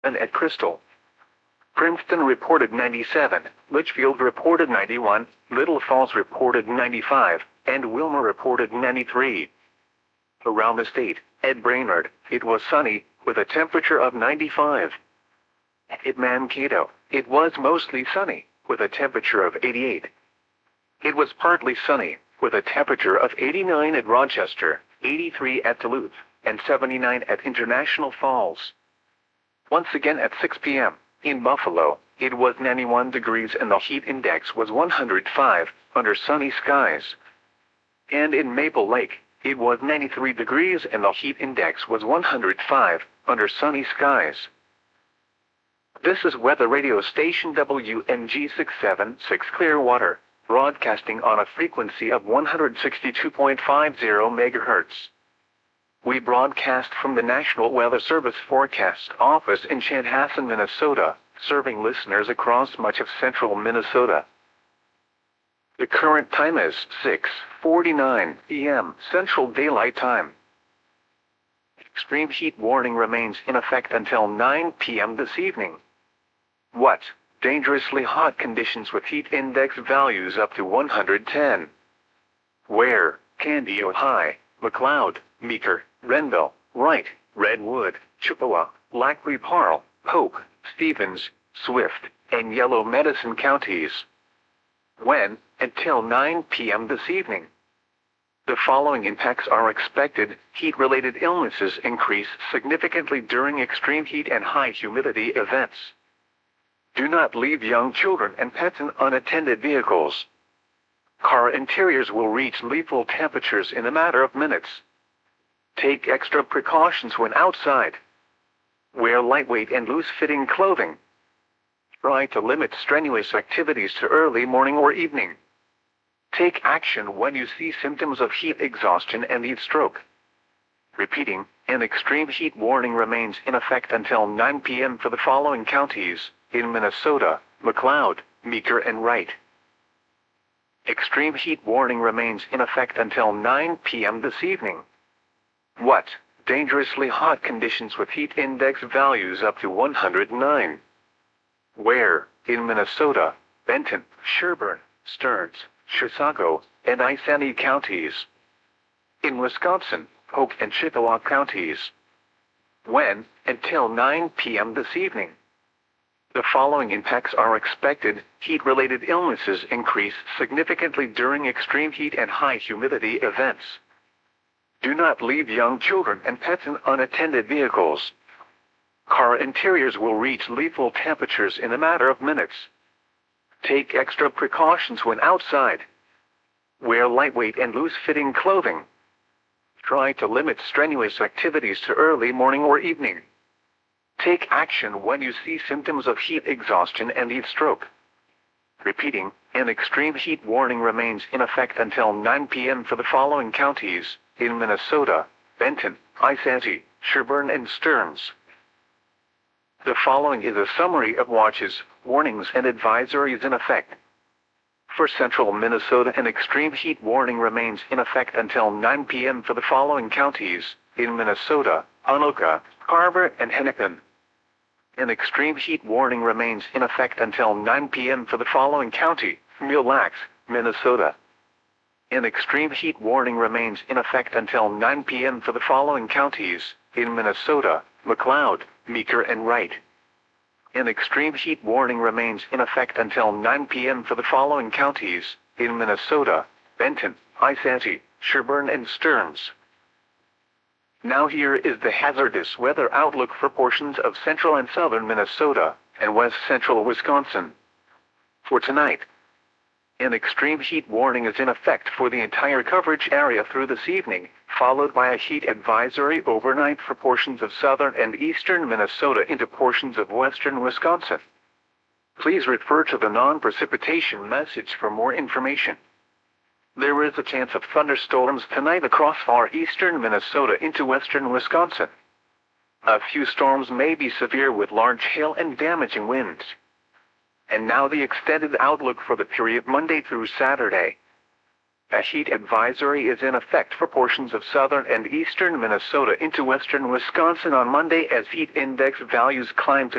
and at Crystal. Princeton reported 97, Litchfield reported 91, Little Falls reported 95, and Wilmer reported 93. Around the state, at Brainerd, it was sunny, with a temperature of 95. At Mankato, it was mostly sunny, with a temperature of 88. It was partly sunny, with a temperature of 89 at Rochester, 83 at Duluth, and 79 at International Falls. Once again at 6 p.m., in Buffalo, it was 91 degrees and the heat index was 105, under sunny skies. And in Maple Lake, it was 93 degrees and the heat index was 105, under sunny skies. This is weather radio station WMG 676 Clearwater, broadcasting on a frequency of 162.50 MHz. We broadcast from the National Weather Service Forecast Office in Chanhassen, Minnesota, serving listeners across much of central Minnesota. The current time is 6:49 p.m. Central Daylight Time. Extreme heat warning remains in effect until 9 p.m. this evening. What? Dangerously hot conditions with heat index values up to 110. Where? Candy, Ojai, McLeod, Meeker, Renville, Wright, Redwood, Chippewa, Lac qui Parle, Pope, Stevens, Swift, and Yellow Medicine counties. When? Until 9 p.m. this evening. The following impacts are expected. Heat-related illnesses increase significantly during extreme heat and high humidity events. Do not leave young children and pets in unattended vehicles. Car interiors will reach lethal temperatures in a matter of minutes. Take extra precautions when outside. Wear lightweight and loose-fitting clothing. Try to limit strenuous activities to early morning or evening. Take action when you see symptoms of heat exhaustion and heat stroke. Repeating, an extreme heat warning remains in effect until 9 p.m. for the following counties, in Minnesota, McLeod, Meeker, and Wright. Extreme heat warning remains in effect until 9 p.m. this evening. What? Dangerously hot conditions with heat index values up to 109. Where? In Minnesota, Benton, Sherburne, Stearns, Chisago, and Iceni counties. In Wisconsin, Polk and Chippewa counties. When? Until 9 p.m. this evening. The following impacts are expected. Heat-related illnesses increase significantly during extreme heat and high humidity events. Do not leave young children and pets in unattended vehicles. Car interiors will reach lethal temperatures in a matter of minutes. Take extra precautions when outside. Wear lightweight and loose-fitting clothing. Try to limit strenuous activities to early morning or evening. Take action when you see symptoms of heat exhaustion and heat stroke. Repeating, an extreme heat warning remains in effect until 9 p.m. for the following counties, in Minnesota, Benton, Iceni, Sherburne, and Stearns. The following is a summary of watches, warnings, and advisories in effect. For central Minnesota, an extreme heat warning remains in effect until 9 p.m. for the following counties, in Minnesota, Anoka, Carver, and Hennepin. An extreme heat warning remains in effect until 9 p.m. for the following county, Mille Lacs, Minnesota. An extreme heat warning remains in effect until 9 p.m. for the following counties, in Minnesota, McLeod, Meeker, and Wright. An extreme heat warning remains in effect until 9 p.m. for the following counties, in Minnesota, Benton, Iceni, Sherburne, and Stearns. Now here is the hazardous weather outlook for portions of central and southern Minnesota, and west central Wisconsin. For tonight, an extreme heat warning is in effect for the entire coverage area through this evening, followed by a heat advisory overnight for portions of southern and eastern Minnesota into portions of western Wisconsin. Please refer to the non-precipitation message for more information. There is a chance of thunderstorms tonight across far eastern Minnesota into western Wisconsin. A few storms may be severe with large hail and damaging winds. And now the extended outlook for the period Monday through Saturday. A heat advisory is in effect for portions of southern and eastern Minnesota into western Wisconsin on Monday as heat index values climb to